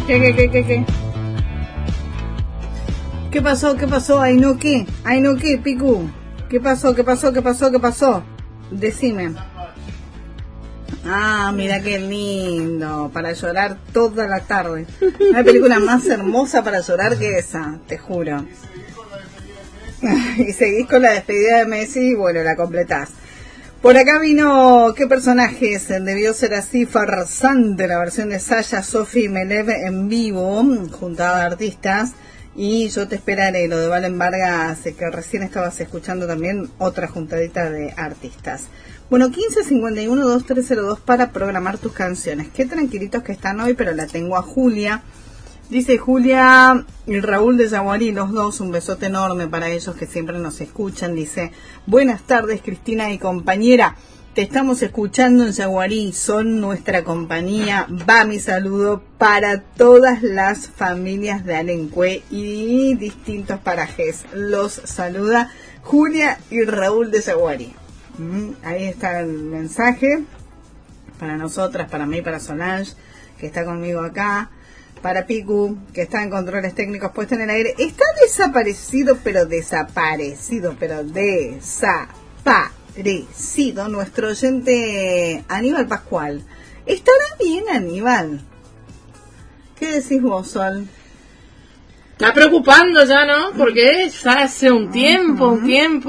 ¿Qué? ¿Qué pasó? Ay, no, ¿qué, Picu? ¿Qué pasó? Decime. Ah, mira qué lindo, para llorar toda la tarde. No hay película más hermosa para llorar que esa, te juro. Y seguís con la despedida de Messi y bueno, la completás. Por acá vino, ¿qué personajes? Debió ser así, farsante, la versión de Sasha, Sofi y Melev en vivo, juntada a artistas. Y Yo te esperaré, lo de Valen Vargas, que recién estabas escuchando también, otra juntadita de artistas. Bueno, 1551-2302 para programar tus canciones. Qué tranquilitos que están hoy, pero la tengo a Julia. Dice Julia y Raúl de Yaguarí, los dos, un besote enorme para ellos que siempre nos escuchan. Dice, buenas tardes Cristina y compañera, te estamos escuchando en Yaguarí, son nuestra compañía. Va mi saludo para todas las familias de Alencué y distintos parajes. Los saluda Julia y Raúl de Yaguarí. Ahí está el mensaje para nosotras, para mí, para Solange, que está conmigo acá. Para Picu, que está en controles técnicos puesto en el aire. Está desaparecido nuestro oyente Aníbal Pascual. ¿Estará bien Aníbal? ¿Qué decís vos, Sol? Está preocupando ya, ¿no? Porque ya hace un tiempo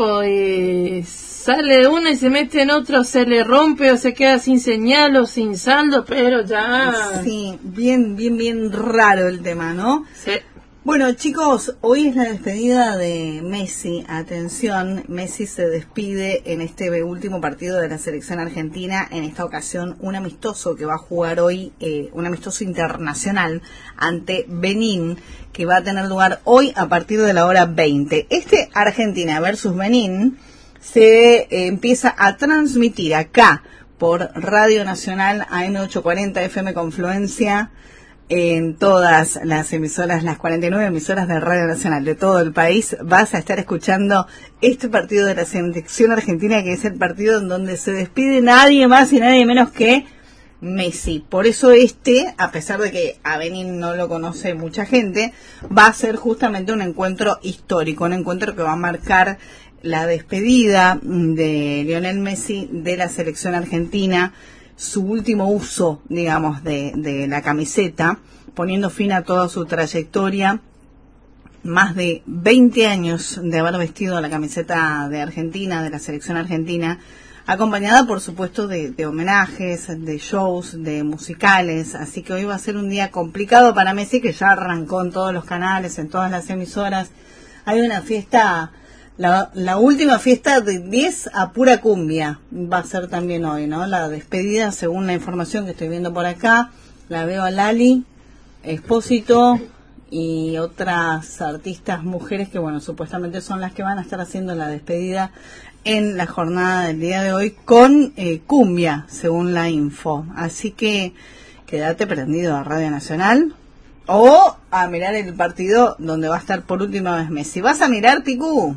y sale uno y se mete en otro, se le rompe o se queda sin señal o sin saldo, pero ya... Sí, bien raro el tema, ¿no? Sí. Bueno, chicos, hoy es la despedida de Messi. Atención, Messi se despide en este último partido de la selección argentina. En esta ocasión, un amistoso que va a jugar hoy, un amistoso internacional ante Benín, que va a tener lugar hoy a partir de la hora 20. Este Argentina versus Benín se empieza a transmitir acá por Radio Nacional AM840 FM Confluencia, en todas las emisoras, las 49 emisoras de Radio Nacional de todo el país. Vas a estar escuchando este partido de la selección argentina, que es el partido en donde se despide nadie más y nadie menos que Messi. Por eso a pesar de que a Benín no lo conoce mucha gente, va a ser justamente un encuentro histórico, un encuentro que va a marcar la despedida de Lionel Messi de la selección argentina, su último uso, digamos, de la camiseta, poniendo fin a toda su trayectoria, más de 20 años de haber vestido la camiseta de Argentina, de la selección argentina, acompañada, por supuesto, de homenajes, de shows, de musicales. Así que hoy va a ser un día complicado para Messi, que ya arrancó en todos los canales, en todas las emisoras. Hay una fiesta... La última fiesta de 10 a pura cumbia va a ser también hoy, ¿no? La despedida, según la información que estoy viendo por acá, la veo a Lali, Espósito y otras artistas mujeres que, bueno, supuestamente son las que van a estar haciendo la despedida en la jornada del día de hoy con cumbia, según la info. Así que quédate prendido a Radio Nacional o a mirar el partido donde va a estar por última vez Messi. ¿Vas a mirar, Picu?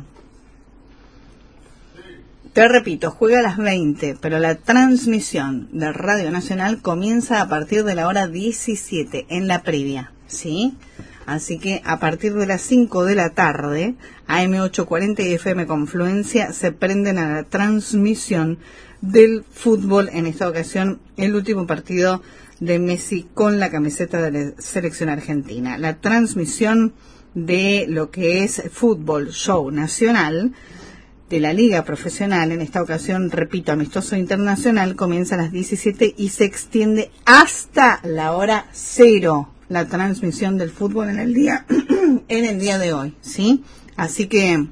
Te repito, juega a las 20, pero la transmisión de Radio Nacional comienza a partir de la hora 17 en la previa, ¿sí? Así que a partir de las 5 de la tarde, AM840 y FM Confluencia se prenden a la transmisión del fútbol, en esta ocasión el último partido de Messi con la camiseta de la selección argentina. La transmisión de lo que es fútbol show nacional de la Liga Profesional, en esta ocasión, repito, amistoso internacional, comienza a las 17 y se extiende hasta la hora 0, la transmisión del fútbol en el día de hoy, ¿sí? Así que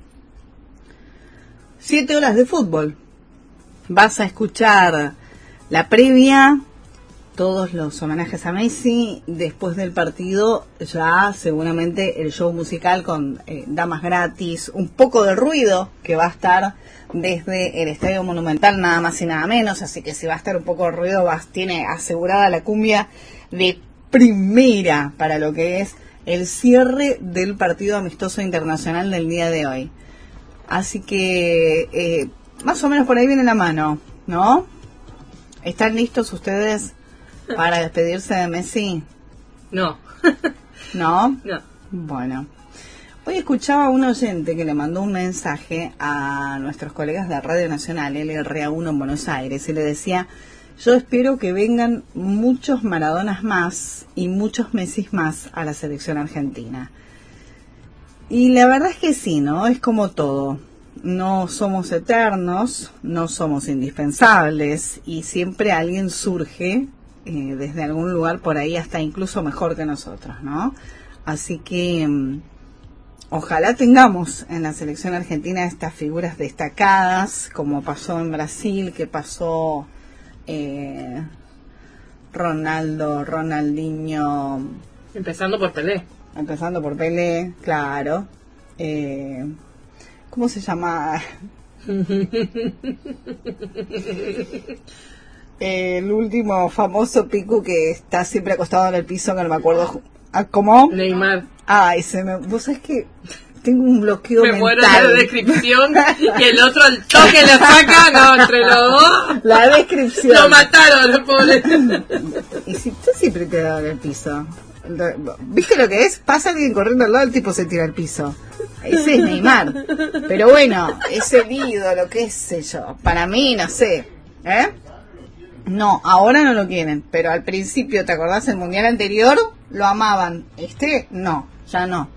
7 horas de fútbol. Vas a escuchar la previa, todos los homenajes a Messi. Después del partido ya seguramente el show musical con damas gratis, un poco de ruido que va a estar desde el Estadio Monumental, nada más y nada menos. Así que si va a estar un poco de ruido, tiene asegurada la cumbia de primera para lo que es el cierre del partido amistoso internacional del día de hoy. Así que más o menos por ahí viene la mano, ¿no? ¿Están listos ustedes para despedirse de Messi? No. ¿No? No. Bueno. Hoy escuchaba a un oyente que le mandó un mensaje a nuestros colegas de Radio Nacional, LRA1 en Buenos Aires, y le decía: yo espero que vengan muchos Maradonas más y muchos Messi más a la selección argentina. Y la verdad es que sí, ¿no? Es como todo. No somos eternos, no somos indispensables, y siempre alguien surge desde algún lugar por ahí, hasta incluso mejor que nosotros, ¿no? Así que ojalá tengamos en la selección argentina estas figuras destacadas, como pasó en Brasil, que pasó Ronaldo, Ronaldinho. Empezando por Pelé, Claro. ¿Cómo se llama? El último famoso Picu que está siempre acostado en el piso, que no me acuerdo. ¿Cómo? Neymar. Vos sabés que tengo un bloqueo mental. Me muero de la descripción y el otro al toque lo saca, no, entre los dos. La descripción. Lo mataron, los pobres. Y si tú siempre te das en el piso. ¿Viste lo que es? Pasa alguien corriendo al lado, el tipo se tira al piso. Ese es Neymar. Pero bueno, es el ídolo, qué sé yo. Para mí, no sé. No, ahora no lo quieren. Pero al principio, ¿te acordás? El mundial anterior lo amaban. No, ya no.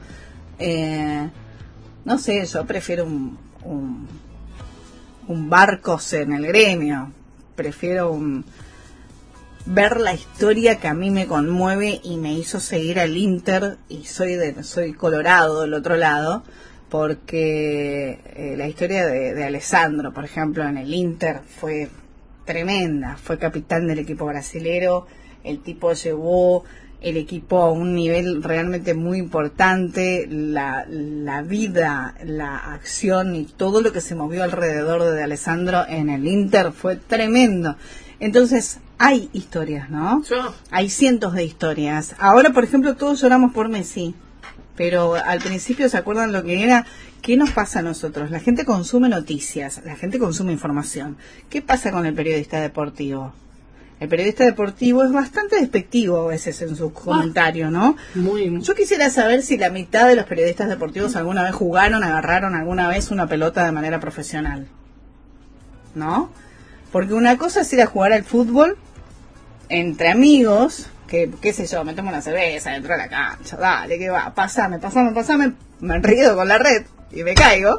No sé, yo prefiero un Barcos en el gremio. Prefiero ver la historia que a mí me conmueve y me hizo seguir al Inter, y soy colorado del otro lado, porque la historia de Alessandro, por ejemplo, en el Inter fue tremenda. Fue capitán del equipo brasilero, el tipo llevó el equipo a un nivel realmente muy importante, la vida, la acción y todo lo que se movió alrededor de Alessandro en el Inter fue tremendo. Entonces, hay historias, ¿no? Hay cientos de historias. Ahora, por ejemplo, todos lloramos por Messi, pero al principio, ¿se acuerdan lo que era? ¿Qué nos pasa a nosotros? La gente consume noticias, la gente consume información. ¿Qué pasa con el periodista deportivo? El periodista deportivo es bastante despectivo a veces en sus comentarios, ¿no? Muy. Yo quisiera saber si la mitad de los periodistas deportivos alguna vez agarraron alguna vez una pelota de manera profesional, ¿no? Porque una cosa es ir a jugar al fútbol entre amigos, que, qué sé yo, me tomo una cerveza dentro de la cancha, dale, que va, pasame, me enredo con la red y me caigo.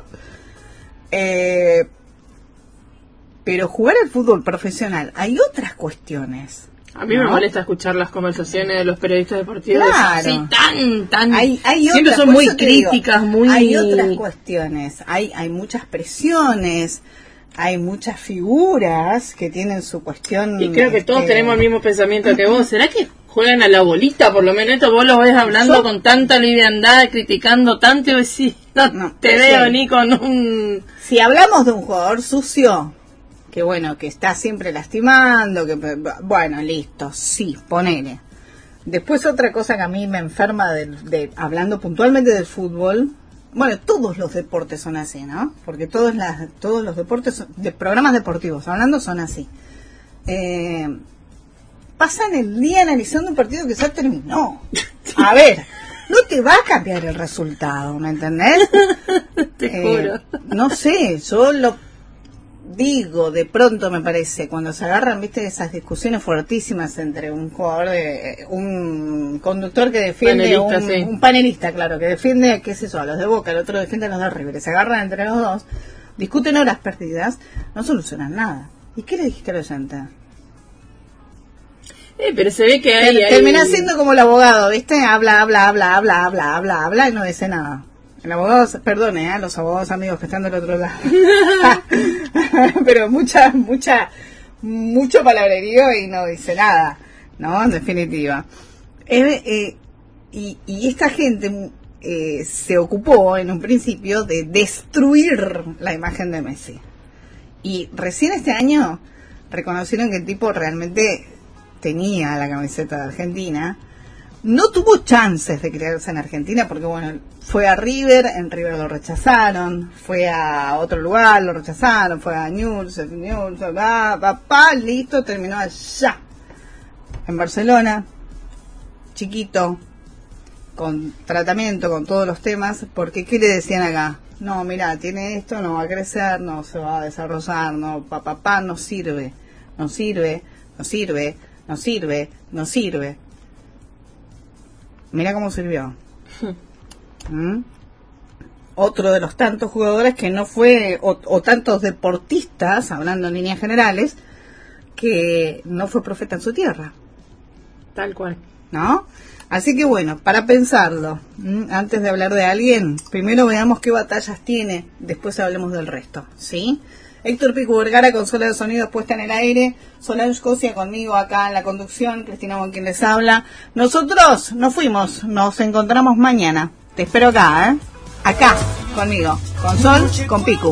Pero jugar al fútbol profesional, hay otras cuestiones. A mí me molesta escuchar las conversaciones de los periodistas deportivos. Claro. Sí, tan. Hay siempre otras, son muy críticas, muy. Hay otras cuestiones, hay muchas presiones, hay muchas figuras que tienen su cuestión. Y creo que todos tenemos el mismo pensamiento que vos. ¿Será que juegan a la bolita? Por lo menos vos lo ves hablando con tanta liviandad, criticando tanto, y decís, no te veo ni con un... Si hablamos de un jugador sucio, que bueno, que está siempre lastimando, que bueno, listo, sí, ponele. Después otra cosa que a mí me enferma hablando puntualmente del fútbol, bueno, todos los deportes son así, ¿no? Porque todos los deportes, de programas deportivos hablando, son así. Pasan el día analizando un partido que ya terminó. A ver, no te va a cambiar el resultado, ¿me entendés? Te juro. No sé, yo lo digo, de pronto me parece, cuando se agarran, viste, esas discusiones fuertísimas entre un jugador, un conductor que defiende, un panelista, claro, que defiende, qué sé yo, a los de Boca, el otro defiende a los de River, se agarran entre los dos, discuten horas perdidas, no solucionan nada. ¿Y qué le dijiste al oyente? Pero se ve que termina siendo como el abogado, viste, habla y no dice nada. El abogado, perdone, los abogados amigos que están del otro lado. Pero mucho palabrerío y no dice nada, ¿no? En definitiva. Y esta gente se ocupó en un principio de destruir la imagen de Messi. Y recién este año reconocieron que el tipo realmente tenía la camiseta de Argentina. No tuvo chances de crearse en Argentina porque, bueno, fue a River, en River lo rechazaron, fue a otro lugar, lo rechazaron, fue a Newell's, listo, terminó allá, en Barcelona. chiquito, con tratamiento, con todos los temas, porque ¿qué le decían acá? No, mira, tiene esto, no va a crecer, no se va a desarrollar, no, papá, no sirve, no sirve, no sirve, no sirve, no sirve. Mira cómo sirvió. Otro de los tantos jugadores que no fue, o tantos deportistas, hablando en líneas generales, que no fue profeta en su tierra. Tal cual. ¿No? Así que bueno, para pensarlo, antes de hablar de alguien, primero veamos qué batallas tiene, después hablemos del resto, ¿sí? Héctor Pico Vergara, consola de sonidos puesta en el aire, Solange Cosia conmigo acá en la conducción, Cristina con quien les habla. Nosotros nos fuimos, nos encontramos mañana. Te espero acá, Acá, conmigo, con Sol, con Pico.